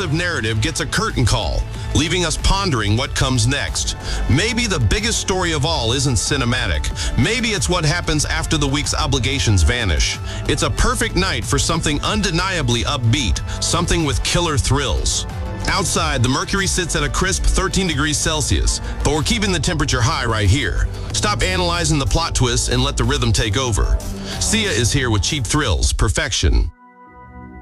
immersive narrative gets a curtain call, leaving us pondering what comes next. Maybe the biggest story of all isn't cinematic. Maybe it's what happens after the week's obligations vanish. It's a perfect night for something undeniably upbeat, something with killer thrills. Outside, the mercury sits at a crisp 13 degrees Celsius, but we're keeping the temperature high right here. Stop analyzing the plot twists and let the rhythm take over. Sia is here with cheap thrills, perfection.